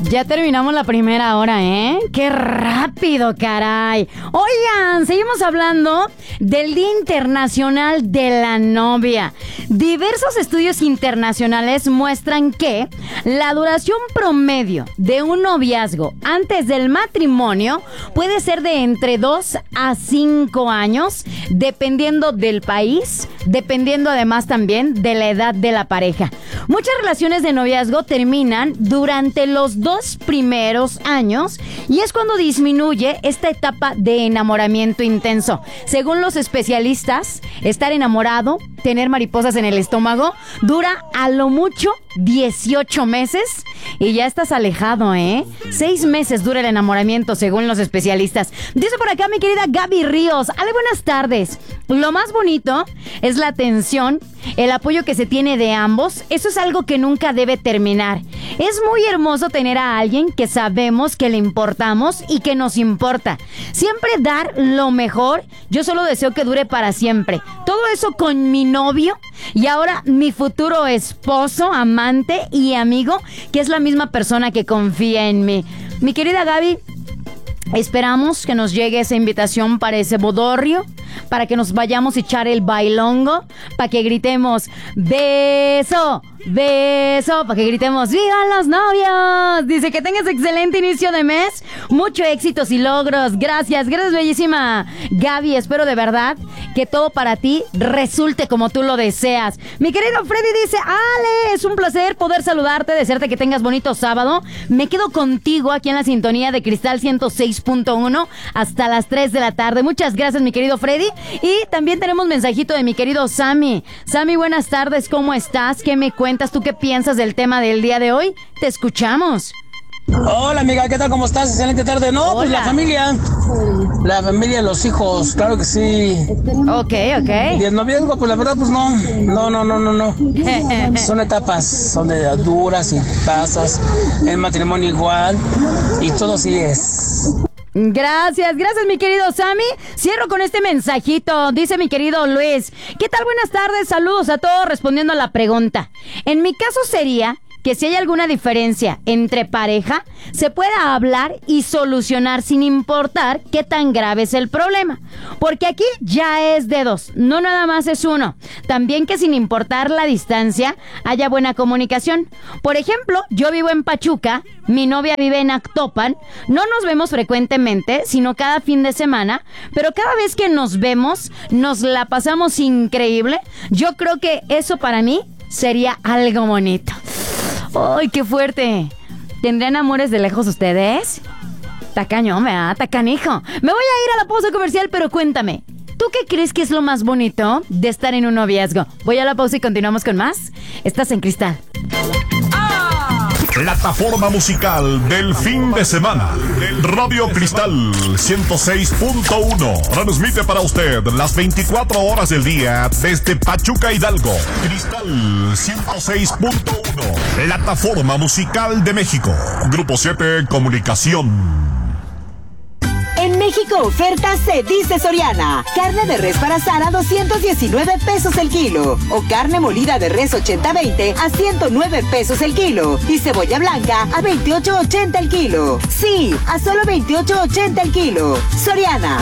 Ya terminamos la primera hora, ¿eh? ¡Qué rápido, caray! Oigan, seguimos hablando del Día Internacional de la Novia. Diversos estudios internacionales muestran que la duración promedio de un noviazgo antes del matrimonio puede ser de entre 2 a 5 años, dependiendo del país, dependiendo además también de la edad de la pareja. Muchas relaciones de noviazgo terminan durante los 2 primeros años y es cuando disminuye esta etapa de enamoramiento intenso. Según los especialistas, estar enamorado, tener mariposas en el estómago, dura a lo mucho 18 meses y ya estás alejado, ¿eh? 6 meses dura el enamoramiento, según los especialistas. Dice por acá mi querida Gaby Ríos. Ale, buenas tardes. Lo más bonito es la atención, el apoyo que se tiene de ambos. Eso es algo que nunca debe terminar. Es muy hermoso tener a alguien que sabemos que le importamos y que nos importa. Siempre dar lo mejor. Yo solo deseo que dure para siempre. Todo eso con mi novio y ahora mi futuro esposo, amante y amigo, que es la misma persona que confía en mí. Mi querida Gaby, esperamos que nos llegue esa invitación para ese bodorrio, para que nos vayamos a echar el bailongo, para que gritemos beso, beso, para que gritemos ¡vivan los novios! Dice que tengas excelente inicio de mes, mucho éxitos y logros. Gracias bellísima Gaby. Espero de verdad que todo para ti resulte como tú lo deseas. Mi querido Freddy dice: Ale, es un placer poder saludarte, desearte que tengas bonito sábado. Me quedo contigo aquí en la sintonía de Cristal 106.1 hasta las 3 de la tarde. Muchas gracias, mi querido Freddy. Y también tenemos mensajito de mi querido Sammy. Sammy, buenas tardes, ¿cómo estás? ¿Qué me cuentas? ¿Tú qué piensas del tema del día de hoy? Te escuchamos. Hola amiga, ¿qué tal? ¿Cómo estás? Excelente tarde. No, Hola. Pues la familia, los hijos, claro que sí. Ok. Y el noviazgo, pues la verdad, pues no. Son etapas, son de duras y pasas. El matrimonio igual y todo sí es. Gracias mi querido Sammy. Cierro con este mensajito. Dice mi querido Luis: ¿qué tal? Buenas tardes, saludos a todos. Respondiendo a la pregunta, en mi caso sería que si hay alguna diferencia entre pareja, se pueda hablar y solucionar sin importar qué tan grave es el problema. Porque aquí ya es de dos, no nada más es uno. También que sin importar la distancia, haya buena comunicación. Por ejemplo, yo vivo en Pachuca, mi novia vive en Actopan. No nos vemos frecuentemente, sino cada fin de semana. Pero cada vez que nos vemos, nos la pasamos increíble. Yo creo que eso para mí sería algo bonito. ¡Ay, qué fuerte! ¿Tendrían amores de lejos ustedes? Tacaño, ¿verdad? Tacanijo. Me voy a ir a la pausa comercial, pero cuéntame, ¿tú qué crees que es lo más bonito de estar en un noviazgo? Voy a la pausa y continuamos con más. Estás en Cristal. Plataforma musical del fin de semana. Radio Cristal 106.1 transmite para usted las 24 horas del día desde Pachuca, Hidalgo. Cristal 106.1, Plataforma musical de México. Grupo 7 Comunicación. En México, oferta se dice Soriana. Carne de res para asar a 219 pesos el kilo. O carne molida de res 80-20 a 109 pesos el kilo. Y cebolla blanca a 28.80 el kilo. Sí, a solo 28.80 el kilo. Soriana.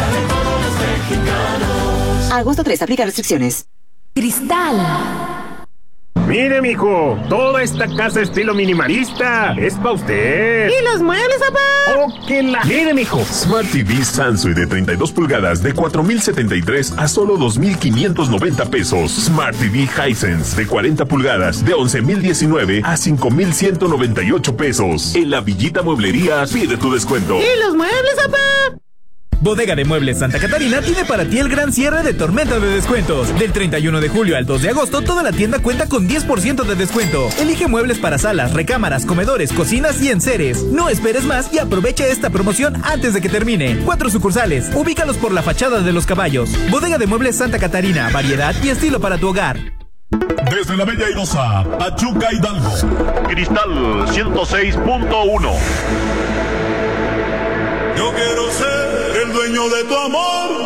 Agosto 3, aplica restricciones. Cristal. Mire, mijo, toda esta casa estilo minimalista es para usted. ¿Y los muebles, papá? ¡Oh, qué la! Mire, mijo. Smart TV Sansui de 32 pulgadas de 4,073 a solo 2,590 pesos. Smart TV Hisense de 40 pulgadas de 11,019 a 5,198 pesos. En la Villita Mueblería pide tu descuento. ¿Y los muebles, papá? Bodega de Muebles Santa Catarina tiene para ti el gran cierre de tormenta de descuentos. Del 31 de julio al 2 de agosto, toda la tienda cuenta con 10% de descuento. Elige muebles para salas, recámaras, comedores, cocinas y enseres. No esperes más y aprovecha esta promoción antes de que termine. 4 sucursales. Ubícalos por la fachada de Los Caballos. Bodega de Muebles Santa Catarina. Variedad y estilo para tu hogar. Desde la Bella Airosa, Pachuca, Hidalgo. Cristal 106.1. Yo quiero ser el dueño de tu amor.